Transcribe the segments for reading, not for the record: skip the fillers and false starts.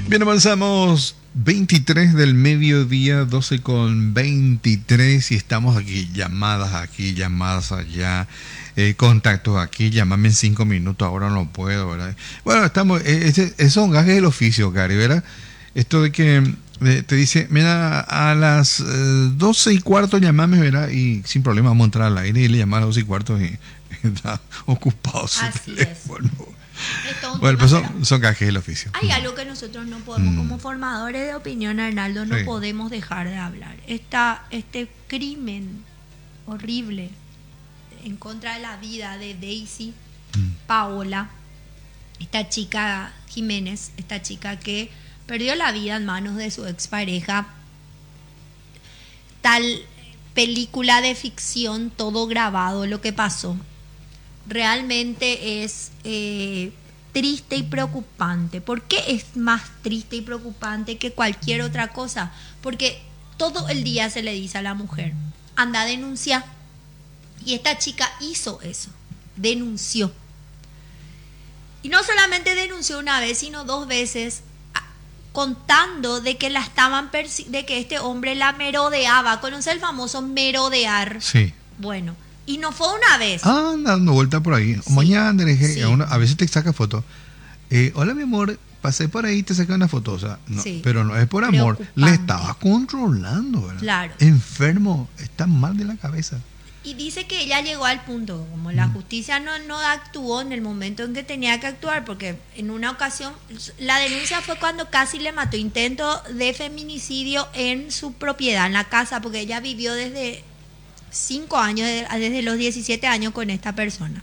Bien, avanzamos 23 del mediodía, 12:23 y estamos aquí, llamadas allá, contactos aquí, llámame en 5 minutos, ahora no puedo, ¿verdad? Bueno, estamos, son gajes del oficio, Cari, ¿verdad? Esto de que te dice, mira, a las 12:15 llamame, ¿verdad? Y sin problema vamos a entrar al aire y le llamas a las 12:15 y está ocupado su Así teléfono. Es. Bueno, pues son gajes del oficio. Hay algo que nosotros no podemos, como formadores de opinión, Arnaldo, no Sí. podemos dejar de hablar. Este crimen horrible en contra de la vida de Daisy Paola, esta chica Jiménez, esta chica que perdió la vida en manos de su expareja, tal película de ficción, todo grabado, lo que pasó. Realmente es triste y preocupante. ¿Por qué es más triste y preocupante que cualquier otra cosa? Porque todo el día se le dice a la mujer, anda a denunciar. Y esta chica hizo eso, denunció. Y no solamente denunció una vez, sino 2 veces, contando de que la estaban de que este hombre la merodeaba. ¿Conoce el famoso merodear? Sí. Bueno, y no fue una vez. Dando vuelta por ahí. Sí. Mañana, Sí. a veces te saca foto. Hola, mi amor, pasé por ahí y te saca una foto. O sea, no, Sí. pero no es por amor. Preocupante. Le estaba controlando, ¿verdad? Claro. Enfermo, está mal de la cabeza. Y dice que ella llegó al punto, como la justicia no actuó en el momento en que tenía que actuar, porque en una ocasión, la denuncia fue cuando casi le mató, intento de feminicidio en su propiedad, en la casa, porque ella vivió desde 5 años, desde los 17 años con esta persona.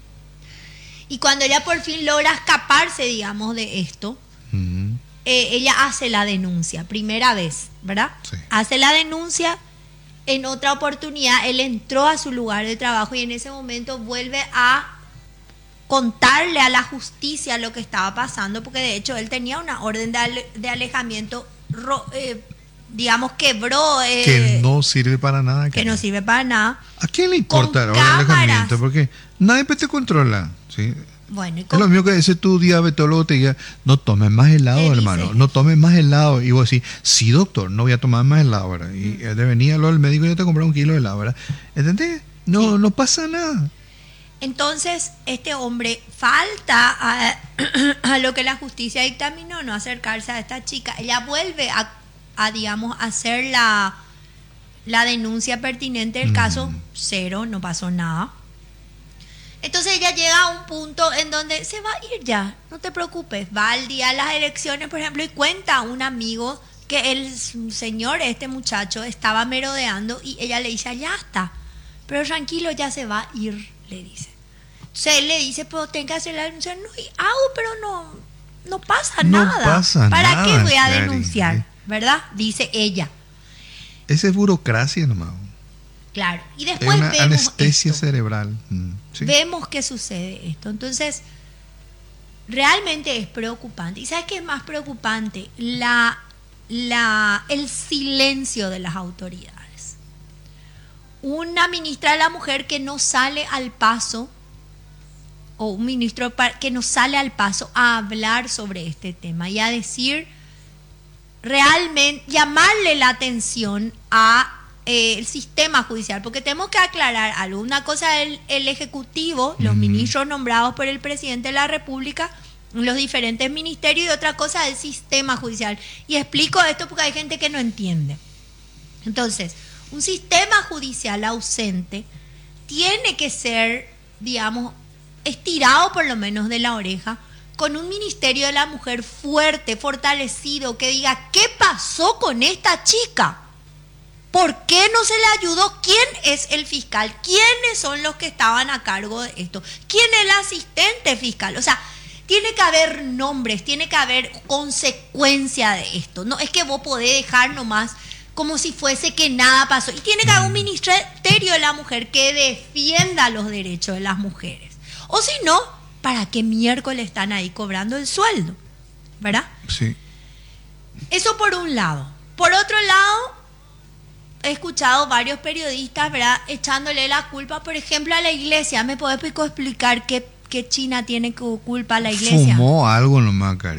Y cuando ella por fin logra escaparse, digamos, de esto, ella hace la denuncia, primera vez, ¿verdad? Sí. Hace la denuncia. En otra oportunidad, él entró a su lugar de trabajo y en ese momento vuelve a contarle a la justicia lo que estaba pasando, porque de hecho él tenía una orden de alejamiento, digamos, quebró. Que no sirve para nada. Que no sirve para nada. ¿A quién le importa Con el alejamiento? cámaras. Porque nadie te controla, ¿sí? Bueno, y Es lo mismo que dice tu diabetólogo, te diga, no tomes más helado, ¿Qué hermano, dice? no tomes más helado. Y vos decís, sí, doctor, no voy a tomar más helado, ¿verdad? Y de venía lo del médico y yo te compré 1 kilo de helado, ¿verdad? ¿Entendés? No, Sí. no pasa nada. Entonces, este hombre falta a lo que la justicia dictaminó, no acercarse a esta chica. Ella vuelve a digamos, hacer la denuncia pertinente del caso, 0, no pasó nada. Entonces ella llega a un punto en donde se va a ir ya, no te preocupes. Va al día de las elecciones, por ejemplo, y cuenta a un amigo que el señor, este muchacho, estaba merodeando y ella le dice, ya está, pero tranquilo, ya se va a ir, le dice. Entonces él le dice, pero tengo que hacer la denuncia. No, y hago, pero no pasa No nada. pasa ¿Para nada, qué voy a Clary? denunciar? ¿Verdad? Dice ella. Esa es burocracia nomás. Claro. Y Es después una vemos anestesia esto. cerebral. ¿Sí? Vemos que sucede esto. Entonces, realmente es preocupante. ¿Y sabes qué es más preocupante? El silencio de las autoridades. Una ministra de la mujer que no sale al paso, o un ministro que no sale al paso a hablar sobre este tema y a decir, realmente, llamarle la atención a el sistema judicial, porque tenemos que aclarar algo. Una cosa es el Ejecutivo, los ministros nombrados por el presidente de la República, los diferentes ministerios, y otra cosa es el sistema judicial. Y explico esto porque hay gente que no entiende. Entonces, un sistema judicial ausente tiene que ser, digamos, estirado por lo menos de la oreja, con un Ministerio de la Mujer fuerte, fortalecido, que diga, ¿qué pasó con esta chica? ¿Por qué no se le ayudó? ¿Quién es el fiscal? ¿Quiénes son los que estaban a cargo de esto? ¿Quién es el asistente fiscal? O sea, tiene que haber nombres, tiene que haber consecuencia de esto. No es que vos podés dejar nomás como si fuese que nada pasó. Y tiene que haber un Ministerio de la Mujer que defienda los derechos de las mujeres. O si no, ¿para qué miércoles están ahí cobrando el sueldo? ¿Verdad? Sí. Eso por un lado. Por otro lado, he escuchado varios periodistas, ¿verdad?, echándole la culpa, por ejemplo, a la iglesia. ¿Me podés explicar qué China tiene culpa a la iglesia? Fumó algo nomás, Cari.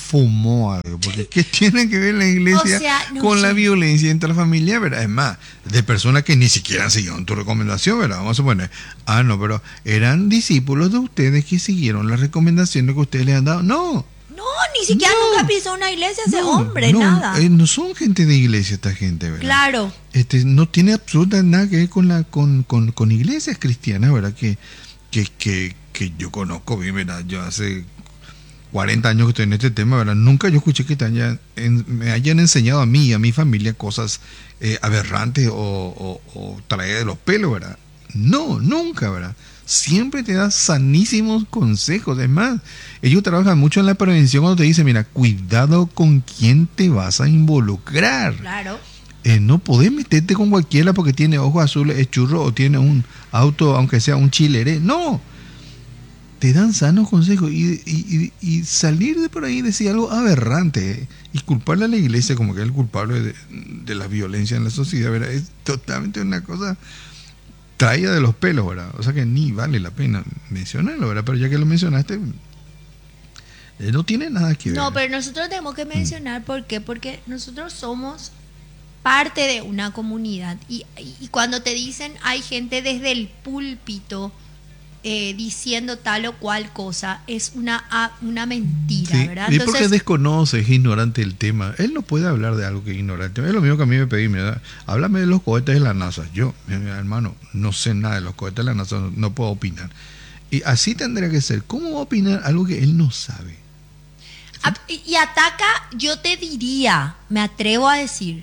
fumó algo, porque ¿qué tiene que ver la iglesia O sea, no con la sé. violencia intrafamiliar, verdad? Es más, de personas que ni siquiera han seguido tu recomendación, ¿verdad? Vamos a suponer, no, pero eran discípulos de ustedes que siguieron las recomendaciones que ustedes les han dado. No, No, ni siquiera No. nunca pisó una iglesia ese no, hombre, no, nada. no son gente de iglesia esta gente, ¿verdad? Claro. No tiene absolutamente nada que ver con iglesias cristianas, ¿verdad? Que yo conozco bien, ¿verdad? Yo hace 40 años que estoy en este tema, ¿verdad? Nunca yo escuché que me hayan enseñado a mí y a mi familia cosas aberrantes o traídas de los pelos, ¿verdad? No, nunca, ¿verdad? Siempre te da sanísimos consejos. Es más, ellos trabajan mucho en la prevención cuando te dicen, mira, cuidado con quién te vas a involucrar. Claro. No podés meterte con cualquiera porque tiene ojos azules, es churro o tiene un auto, aunque sea un chileré. No, te dan sanos consejos y salir de por ahí y decir algo aberrante y culparle a la iglesia como que es el culpable de la violencia en la sociedad, ¿verdad? Es totalmente una cosa traída de los pelos, ¿verdad? O sea que ni vale la pena mencionarlo, ¿verdad? Pero ya que lo mencionaste, no tiene nada que ver. No, pero nosotros tenemos que mencionar por qué, porque nosotros somos parte de una comunidad y cuando te dicen hay gente desde el púlpito diciendo tal o cual cosa, es una mentira, Sí, ¿verdad? y porque desconoce, es ignorante el tema. Él no puede hablar de algo que es ignorante. Es lo mismo que a mí me pedí, mira, háblame de los cohetes de la NASA. Yo, mi hermano, no sé nada de los cohetes de la NASA, no puedo opinar. Y así tendría que ser. ¿Cómo va a opinar algo que él no sabe? Y ataca, yo te diría, me atrevo a decir,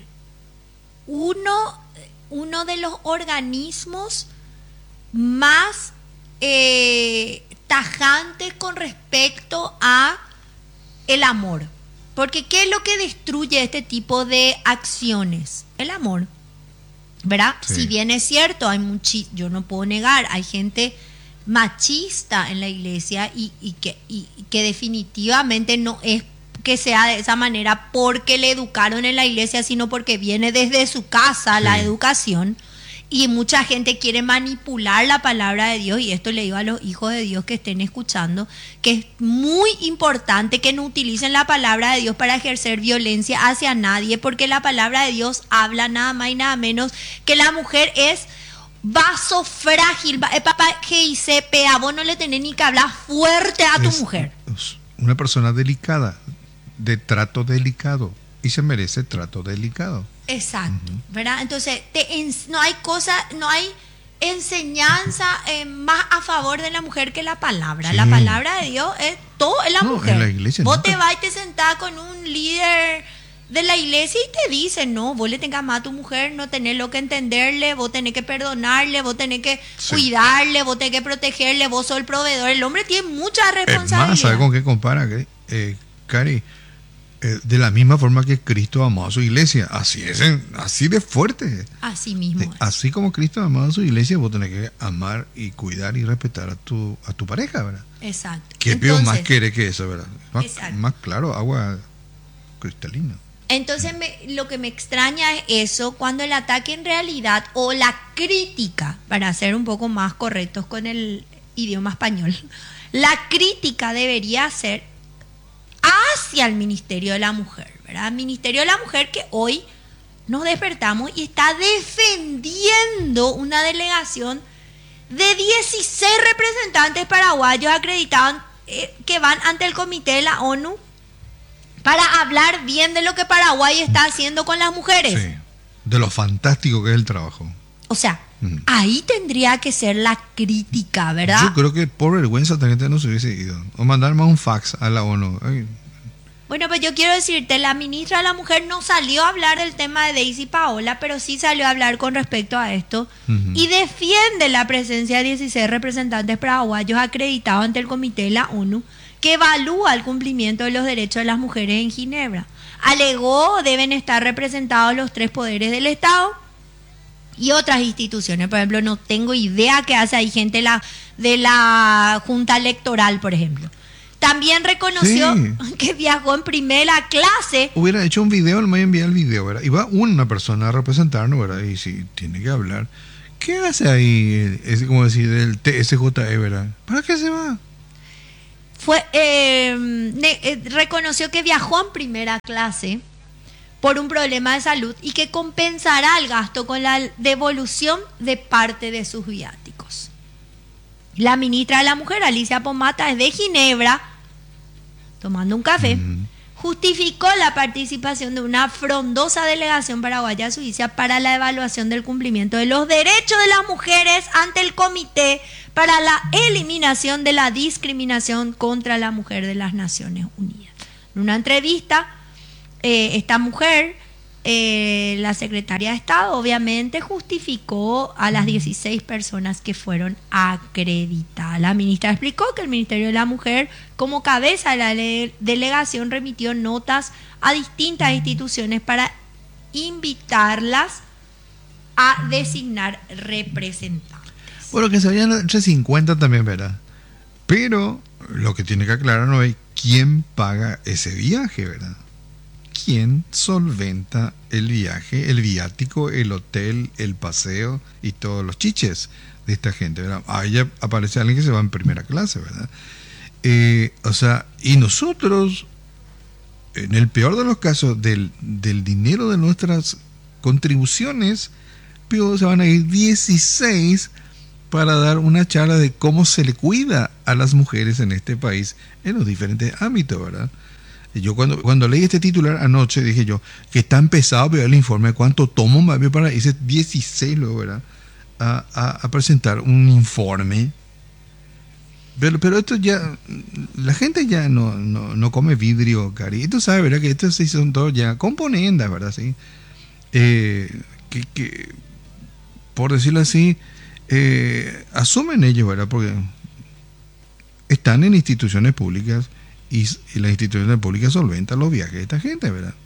uno de los organismos más tajantes con respecto a el amor. Porque ¿qué es lo que destruye este tipo de acciones? El amor, ¿verdad? Sí. Si bien es cierto, yo no puedo negar, hay gente machista en la iglesia y que definitivamente no es que sea de esa manera porque le educaron en la iglesia, sino porque viene desde su casa la educación. Y mucha gente quiere manipular la palabra de Dios, y esto le digo a los hijos de Dios que estén escuchando, que es muy importante que no utilicen la palabra de Dios para ejercer violencia hacia nadie, porque la palabra de Dios habla nada más y nada menos que la mujer es vaso frágil. Papá, que dice, pea, vos no le tenés ni que hablar fuerte a tu mujer. Es una persona delicada, de trato delicado, y se merece trato delicado. Exacto, ¿verdad? Entonces, no hay enseñanza más a favor de la mujer que la palabra. Sí. La palabra de Dios es todo en la mujer. En la iglesia vos nunca. te vas y te sentás con un líder de la iglesia y te dice, no, vos le tengas más a tu mujer, no tenés lo que entenderle, vos tenés que perdonarle, vos tenés que cuidarle, vos tenés que protegerle, vos sos el proveedor. El hombre tiene mucha responsabilidad. Más, ¿sabe con qué compara, Cari? De la misma forma que Cristo amó a su iglesia, así de fuerte. Así mismo es. Así como Cristo amó a su iglesia, vos tenés que amar y cuidar y respetar a tu pareja, ¿verdad? Exacto. ¿Qué peor más quiere que eso, verdad? Exacto. Más claro, agua cristalina. Entonces lo que me extraña es eso, cuando el ataque en realidad, o la crítica, para ser un poco más correctos con el idioma español, la crítica debería ser hacia el Ministerio de la Mujer, ¿verdad? El Ministerio de la Mujer que hoy nos despertamos y está defendiendo una delegación de 16 representantes paraguayos acreditados que van ante el Comité de la ONU para hablar bien de lo que Paraguay está haciendo con las mujeres. Sí, de lo fantástico que es el trabajo. O sea, ahí tendría que ser la crítica, ¿verdad? Yo creo que por vergüenza esta gente no se hubiese ido. O mandar más un fax a la ONU. Ay. Bueno, pues yo quiero decirte, la ministra de la Mujer no salió a hablar del tema de Daisy Paola, pero sí salió a hablar con respecto a esto y defiende la presencia de 16 representantes paraguayos acreditados ante el Comité de la ONU que evalúa el cumplimiento de los derechos de las mujeres en Ginebra. Alegó deben estar representados los 3 poderes del Estado y otras instituciones. Por ejemplo, no tengo idea qué hace ahí gente de la Junta Electoral, por ejemplo. También reconoció que viajó en primera clase. Hubiera hecho un video, no me envía el video, ¿verdad? Y va una persona a representarnos, ¿verdad? Y si tiene que hablar. ¿Qué hace ahí? Es como decir, el TSJE, ¿verdad? ¿Para qué se va? reconoció que viajó en primera clase por un problema de salud y que compensará el gasto con la devolución de parte de sus viáticos. La ministra de la Mujer, Alicia Pomata, es de Ginebra, tomando un café, justificó la participación de una frondosa delegación paraguaya a Suiza para la evaluación del cumplimiento de los derechos de las mujeres ante el Comité para la Eliminación de la Discriminación contra la Mujer de las Naciones Unidas. En una entrevista, esta mujer, la secretaria de Estado, obviamente justificó a las 16 personas que fueron acreditadas. La ministra explicó que el Ministerio de la Mujer, como cabeza de la delegación, remitió notas a distintas instituciones para invitarlas a designar representantes. Bueno, que se vayan entre 50 también, ¿verdad? Pero lo que tiene que aclarar no es quién paga ese viaje, ¿verdad? ¿Quién solventa el viaje, el viático, el hotel, el paseo y todos los chiches de esta gente, ¿verdad? Ahí ya aparece alguien que se va en primera clase, ¿verdad? O sea, y nosotros, en el peor de los casos, del dinero de nuestras contribuciones, pero se van a ir 16 para dar una charla de cómo se le cuida a las mujeres en este país en los diferentes ámbitos, ¿verdad? Yo cuando leí este titular anoche dije yo que tan pesado veo el informe, cuánto tomo más para irse 16 luego, ¿verdad? A presentar un informe. Pero esto ya, la gente ya no come vidrio, Cari. Y tú sabes, ¿verdad? Que estos sí son todos ya componendas, ¿verdad? ¿Sí? Que por decirlo así, asumen ellos, ¿verdad? Porque están en instituciones públicas y las instituciones públicas solventan los viajes de esta gente, ¿verdad?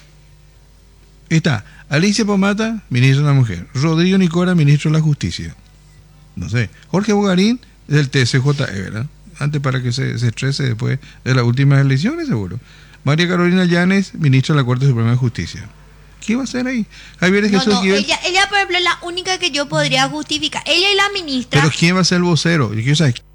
Está Alicia Pomata, ministro de la Mujer; Rodrigo Nicora, ministro de la Justicia; no sé, Jorge Bogarín del TCJE, ¿verdad? Antes, para que se estrese después de las últimas elecciones, seguro. María Carolina Llanes, ministra de la Corte Suprema de Justicia. ¿Qué va a hacer ahí? Javier Jesús ella, por ejemplo, es la única que yo podría justificar. Ella y la ministra. Pero ¿quién va a ser el vocero? Yo quiero saber